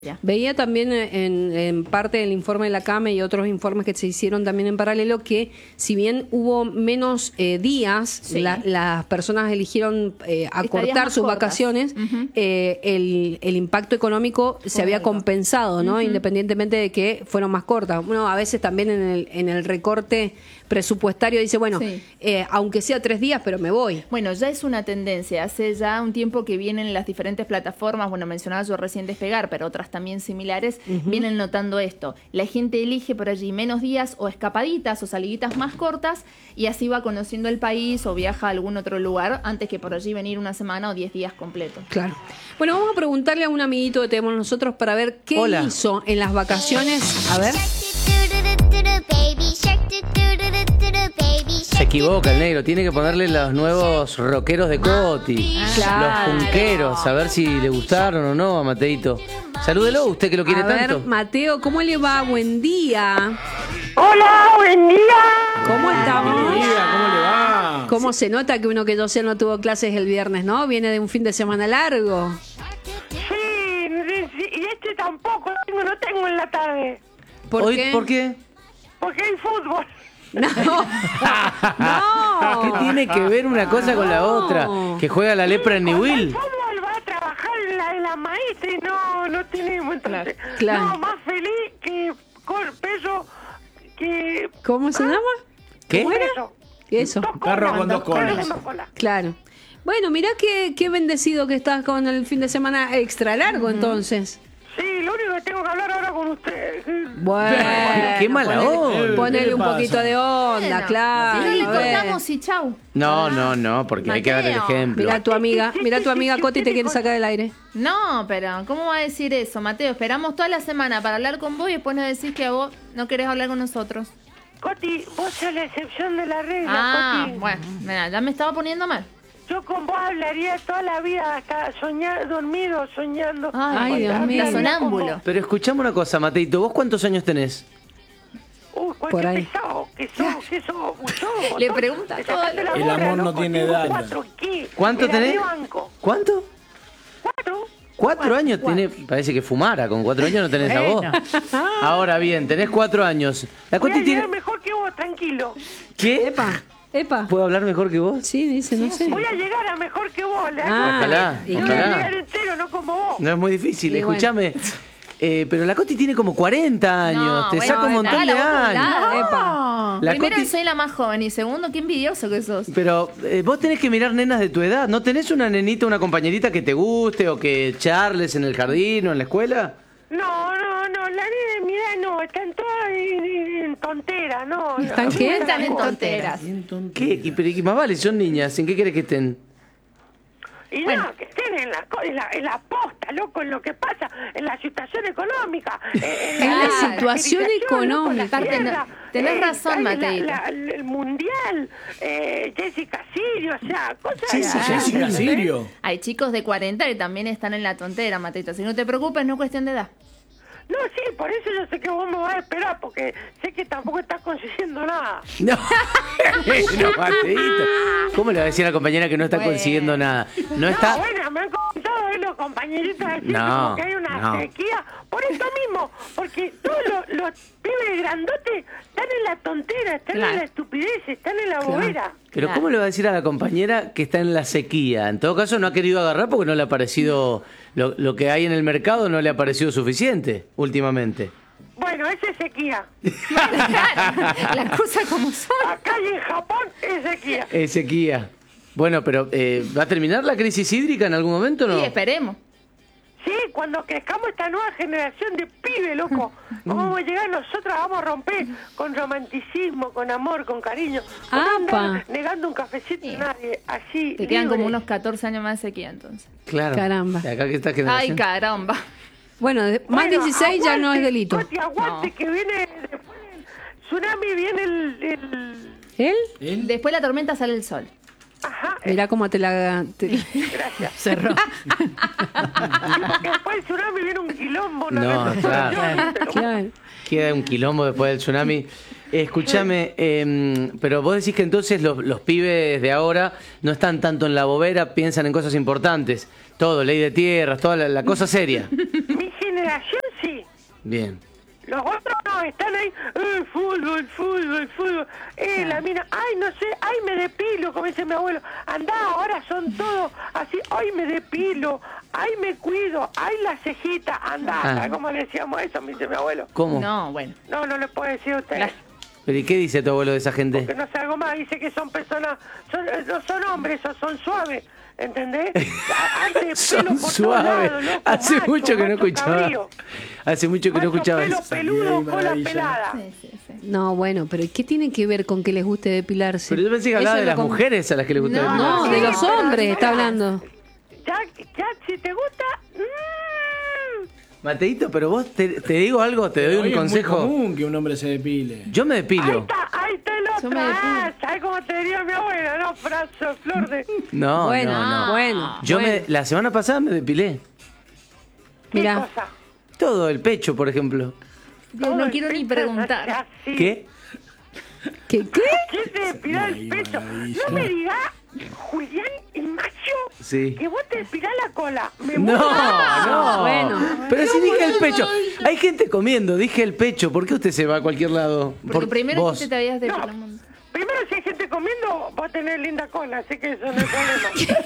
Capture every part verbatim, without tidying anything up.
Veía también en, en parte del informe de la CAME y otros informes que se hicieron también en paralelo que si bien hubo menos eh, días, sí. la, las personas eligieron eh, acortar sus cortas. vacaciones, uh-huh. eh, el, el impacto económico se Correcto. había compensado, ¿no? Uh-huh. Independientemente de que fueron más cortas. Uno a veces también en el, en el recorte presupuestario dice, bueno, sí. eh, aunque sea tres días, pero me voy. Bueno, ya es una tendencia. Hace ya un tiempo que vienen las diferentes plataformas, bueno, mencionaba yo recién Despegar, pero otras también similares, uh-huh. vienen notando esto. La gente elige por allí menos días o escapaditas o saliditas más cortas y así va conociendo el país o viaja a algún otro lugar antes que por allí venir una semana o diez días completos. Claro. Bueno, vamos a preguntarle a un amiguito que tenemos nosotros para ver qué Hola. hizo en las vacaciones. A ver. Se equivoca el negro, tiene que ponerle los nuevos rockeros de Coti, claro. los punqueros, a ver si le gustaron o no a Mateito. Salúdelo, usted que lo quiere a ver, tanto. Mateo, ¿cómo le va? Buen día. Hola, buen día. ¿Cómo estamos? Buen día, ¿cómo le va? ¿Cómo se nota que uno que yo sé no tuvo clases el viernes, no? Viene de un fin de semana largo. Sí, y este tampoco, no tengo en la tarde. ¿Por Hoy, qué? ¿Por qué? Porque hay fútbol. No, no. ¿Qué tiene que ver una cosa con la otra? ¿Que juega la lepra en Newell? El fútbol va a trabajar en la, en la maestra y no, no tenemos entonces. Claro. No, más feliz que con peso que... ¿Cómo se ¿Ah? llama? ¿Qué? ¿Cómo era eso? Eso. Dos Perro colas, con dos colas. dos colas. Claro. Bueno, mirá qué, qué bendecido que estás con el fin de semana extra largo, uh-huh. entonces. Sí, lo único que tengo que hablar ahora con usted. Bueno, qué mala onda. Ponele un poquito de onda, bueno, claro. Si no le cortamos y chau. No, no, no, porque Mateo. hay que dar el ejemplo. Mira tu amiga, mira tu amiga Coti te quiere sacar del aire. No, pero ¿cómo va a decir eso, Mateo? Esperamos toda la semana para hablar con vos y después nos decís que a vos no querés hablar con nosotros. Coti, vos sos la excepción de la regla, Ah, Coti. bueno, mira, ya me estaba poniendo mal. Yo con vos hablaría toda la vida, hasta soñar, dormido, soñando. Ay, Dios mío. Sonámbulo. Pero escuchame una cosa, Mateito, ¿vos cuántos años tenés? Uy, Por qué ahí. pesado, que sos, que sos, sos. Le pregunta todo. El amor no tiene edad. Cuatro, ¿qué? ¿Cuánto Mira, tenés? de banco. ¿Cuánto? Cuatro. Cuatro años tenés, parece que fumara, con cuatro años no tenés a vos. Ahora bien, tenés cuatro años. La Voy a Coti llegar tiene... mejor que vos, tranquilo. ¿Qué? Epa, epa. ¿Puedo hablar mejor que vos? Sí, dice, no sé. Voy a llegar a mejor que vos. Le Ah, Ojalá, y Voy a ojalá. llegar entero, no como vos. No es muy difícil, Y escúchame. Eh, pero la Coti tiene como cuarenta años, No, te bueno, saca un montón de dale, vos años. dale. Epa. La Primero Coti- soy la más joven y segundo, qué envidioso que sos. Pero eh, vos tenés que mirar nenas de tu edad. ¿No tenés una nenita, una compañerita que te guste o que charles en el jardín o en la escuela? No, no, no, la nena de mi edad no, están todas en, en- en tonteras, no. ¿Están no, qué? no, Están en no. tonteras. ¿Qué? Y, pero, y más vale, son niñas. ¿En qué querés que estén? Y Bueno. no, que estén en la, co- en, la, en la posta, loco, en lo que pasa, en la situación económica. eh, En la caracterización, situación loco, económica. la Aparte, izquierda, no- tenés razón, está en Mateito. la- la- el mundial, eh, Jessica Sirio, o sea, cosas... Jessica Ah, Jessica Sirio. Hay chicos de cuarenta que también están en la tontera, Matito. Si no te preocupes, no es cuestión de edad. No, sí, por eso yo sé que vos me vas a esperar, porque sé que tampoco estás consiguiendo nada. No, no, Mateito. ¿Cómo le va a decir a la compañera que no está Bueno. consiguiendo nada? No No, está... bueno, me han comentado eh, los compañeritos así, No, como que hay una no. sequía. Por eso mismo, porque todos los, los pibes grandotes están en la tontera, están Claro. en la estupidez, están en la bobera. Pero Claro. ¿cómo le va a decir a la compañera que está en la sequía? En todo caso no ha querido agarrar porque no le ha parecido... Lo, lo que hay en el mercado no le ha parecido suficiente últimamente. Bueno, esa es sequía. Claro, las cosas como son. Acá y en Japón es sequía. Es sequía. Bueno, pero eh, ¿va a terminar la crisis hídrica en algún momento o no? Sí, esperemos. Sí, cuando crezcamos esta nueva generación de pibes, loco, ¿cómo vamos a llegar nosotros? Vamos a romper con romanticismo, con amor, con cariño. No ¡Apa! andar negando un cafecito a nadie, así. Te quedan libre. como unos catorce años más de sequía, entonces. Claro. Caramba. De acá que esta Ay, generación. caramba. Bueno, de- más Bueno, dieciséis ya no es aguante, delito. Coti, aguante, No. que viene después del tsunami, viene el... el... ¿Él? ¿Él? Después de la tormenta sale el sol. Ajá, Mirá cómo te la... te- gracias. cerró. Porque después del tsunami viene un quilombo. una No, reestructuración, claro. pero- Claro. Queda un quilombo después del tsunami. Escúchame, eh, pero vos decís que entonces los, los pibes de ahora no están tanto en la bobera, piensan en cosas importantes. Todo, ley de tierras, toda la, la cosa seria. Mi generación generación sí. Bien. Los otros no, están ahí, eh, fútbol, fútbol, fútbol. Eh, la mina, ay, no sé, ay, me depilo, como dice mi abuelo. Andá, ahora son todos así, ay, me depilo, ay, me cuido, ay, la cejita, andá. Ah. ¿Sabes cómo le decíamos eso, me dice mi abuelo? ¿Cómo? No, bueno. No, no le puedo decir a ustedes. Claro. ¿Pero y qué dice tu abuelo de esa gente? Que no sé algo más, dice que son personas, son, no son hombres, son, son suaves, ¿entendés? Antes Son pelo por todos suaves. lados, loco, Hace macho, mucho que no macho escuchaba. cabrío. Hace mucho que no Macho escuchaba pelo eso. peludo, cola Maravilla. pelada. Sí, sí, sí. No, bueno, pero ¿qué tiene que ver con que les guste depilarse? Pero yo pensé que hablaba Eso de es las lo com- mujeres a las que les gusta No, depilarse. No, de Sí, los pero hombres mira, está hablando. Ya, ya, si te gusta... mmm, Mateito, pero vos te, te digo algo, te doy Hoy un es consejo. muy común que un hombre se depile. Yo me ahí depilo. está, ahí te Yo lo me traes. depilo. ¿Sabes cómo te diría mi abuela? No, Franzo, flor de... No, bueno, no, no. bueno. Yo bueno. me, la semana pasada me depilé. ¿Qué Mirá. cosa? Todo, el pecho, por ejemplo. Dios, Todo no el quiero ni pecho preguntar. así. ¿Qué? ¿Qué? ¿Qué? ¿Quién te depiló el Ay, pecho? maravilla. No me digas, Julián y Macho, Sí. que vos te depilás la cola. Me No, muero. no. bueno. Pero si dije el pecho. Hay gente comiendo, dije el pecho. ¿Por qué usted se va a cualquier lado? Porque Por- primero vos. que te habías No, depilado. primero si hay gente comiendo, va a tener linda cola, así que eso no es problema.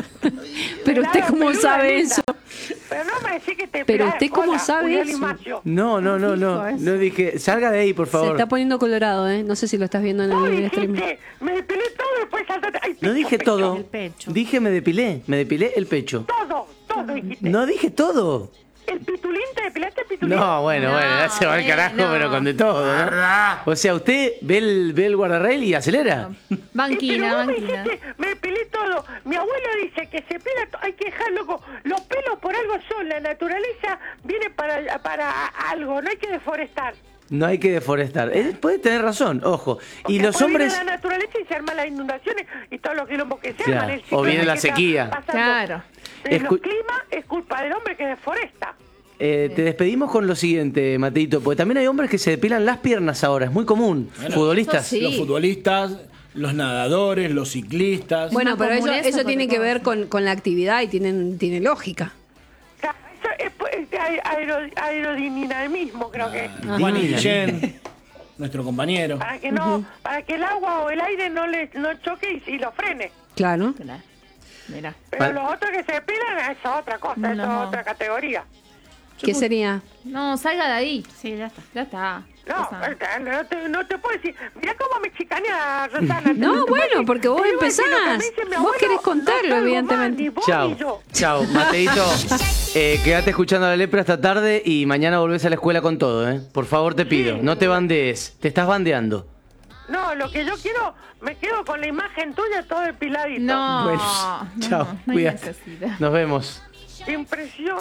Pero usted Claro, cómo peluda, sabe linda. eso. Pero no me decís que te Pero depilás usted la cómo cola, sabe Julián y eso. Macho. No, no, no, no. eso? No dije. Salga de ahí, por Se favor. está poniendo colorado, ¿eh? No sé si lo estás viendo en Vos el stream. dijiste, me depilé todo y después saltaste. Ay, No pecho, dije pecho. todo. Dije me depilé. Me depilé el pecho. Todo, todo dijiste. No dije todo. ¿El pitulín te depilaste el pitulín? No, bueno, No, bueno, ya se va al bueno. carajo, pero con de todo, ¿no? O sea, usted ve el, ve el guardarrail y acelera. Y Banquina, pero vos me banquina. dijiste, me depilé todo. Mi abuelo dice que se pela, to- hay que dejar loco. Los pelos por algo son, la naturaleza viene para, para algo, no hay que deforestar. No hay que deforestar. Él puede tener razón, ojo. Porque Y los después hombres. viene la naturaleza y se arman las inundaciones y todos los quilombos que se Claro, arman. El o ciclo viene que la está sequía. pasando. Claro. En Escu- los climas es culpa del hombre que deforesta. Eh, te despedimos con lo siguiente, Mateito, porque también hay hombres que se depilan las piernas ahora, es muy común. Bueno, Futbolistas. eso sí. Los futbolistas, los nadadores, los ciclistas. Bueno, más pero eso, común eso eso porque tiene que todo- ver con, con la actividad y tienen, tiene lógica. O sea, eso es, pues, es aero- aerodinamismo, creo que. Juan y Divina. Guillén, nuestro compañero. Para que no, para que el agua o el aire no le no choque y, y lo frene. Claro. Claro. Mira. Pero Vale. los otros que se depilan, eso es otra cosa, eso No. es otra categoría. ¿Qué sería? No, salga de ahí. Sí, ya está. Ya está. No, Ya está. eh, no te, no te puedo decir. Mirá cómo me chicanea Rosana. No, Te- te bueno, puedo porque vos te iba a decir lo que me empezás. dice mi Vos abuelo, querés contarlo, no salgo evidentemente. más, ni vos Chao. ni yo. Chao, Mateito. Eh, quédate escuchando a la lepra esta tarde y mañana volvés a la escuela con todo, ¿eh? Por favor, te pido. Sí. No te bandees. Te estás bandeando. No, lo que yo quiero, me quedo con la imagen tuya todo depiladito. No. Bueno, no, chao. no hay Cuídate. necesidad. Nos vemos. Impresión.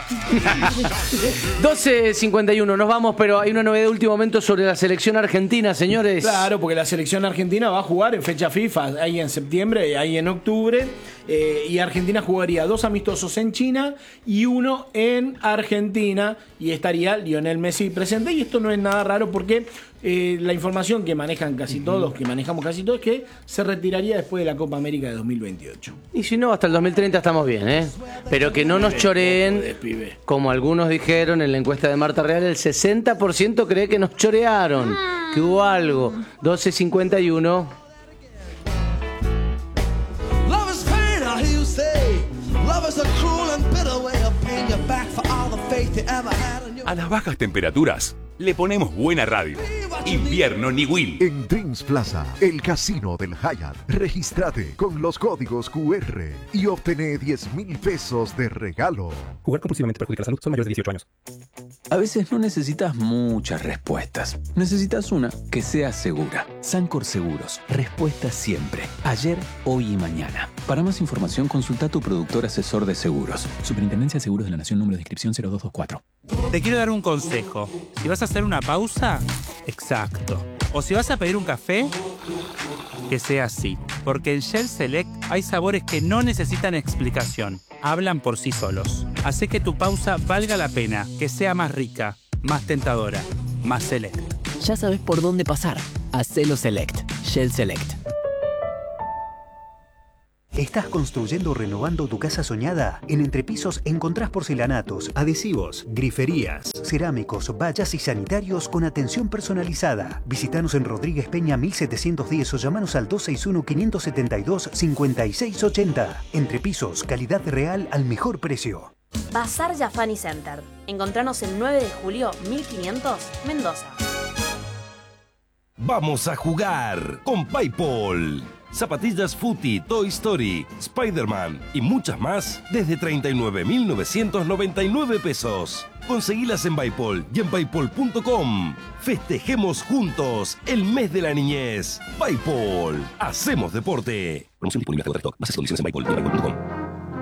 doce cincuenta y uno, nos vamos, pero hay una novedad de último momento sobre la selección argentina, señores. Claro, porque la selección argentina va a jugar en fecha FIFA, ahí en septiembre, ahí en octubre, eh, y Argentina jugaría dos amistosos en China y uno en Argentina, y estaría Lionel Messi presente, y esto no es nada raro porque eh, la información que manejan casi todos, que manejamos casi todos, es que se retiraría después de la Copa América de dos mil veintiocho. Y si no, hasta el dos mil treinta estamos bien, ¿eh? Pero que no nos choreen, pibe. como algunos dijeron en la encuesta de Marta Real, el sesenta por ciento cree que nos chorearon, que hubo algo. doce cincuenta y uno. Love is pain, I hear you say. Love is a cruel and bitter way of paying you back for all the faith you ever had in your... A las bajas temperaturas le ponemos buena radio. Invierno ni Will. En Dreams Plaza, el casino del Hyatt. Regístrate con los códigos Q R y obtené diez mil pesos de regalo. Jugar compulsivamente perjudica la salud. Son mayores de dieciocho años. A veces no necesitas muchas respuestas. Necesitas una que sea segura. Sancor Seguros. Respuesta siempre. Ayer, hoy y mañana. Para más información, consulta a tu productor asesor de seguros. Superintendencia de Seguros de la Nación, número de inscripción cero dos dos cuatro. Te quiero dar un consejo. Si vas a hacer una pausa, exacto. O si vas a pedir un café, que sea así. Porque en Shell Select hay sabores que no necesitan explicación. Hablan por sí solos. Hace que tu pausa valga la pena, que sea más rica, más tentadora, más select. Ya sabes por dónde pasar. Hacelo Select. Shell Select. ¿Estás construyendo o renovando tu casa soñada? En Entrepisos encontrás porcelanatos, adhesivos, griferías, cerámicos, vallas y sanitarios con atención personalizada. Visítanos en Rodríguez Peña mil setecientos diez o llamanos al dos seis uno, cinco siete dos, cinco seis ocho cero. Entrepisos, calidad real al mejor precio. Bazar Yafani Center. Encontranos el nueve de julio mil quinientos, Mendoza. Vamos a jugar con PayPal. Zapatillas Footy, Toy Story, Spider-Man y muchas más desde treinta y nueve mil novecientos noventa y nueve pesos. Conseguilas en PayPal y en paypal punto com. Festejemos juntos el mes de la niñez. PayPal. Hacemos deporte. Promoción disponible hasta agotar stock. Bases y condiciones en paypal punto com.